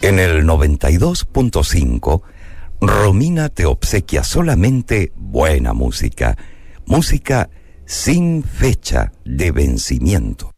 En el 92.5, Romina te obsequia solamente buena música, música sin fecha de vencimiento.